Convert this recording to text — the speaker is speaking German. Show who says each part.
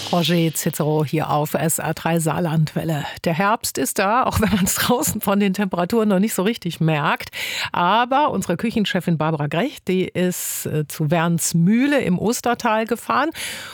Speaker 1: Roger Cicero hier auf SR3 Saarlandwelle. Der Herbst ist da, auch wenn man es draußen von den Temperaturen noch nicht so richtig merkt. Aber unsere Küchenchefin Barbara Grech, die ist zu Wernsmühle im Ostertal gefahren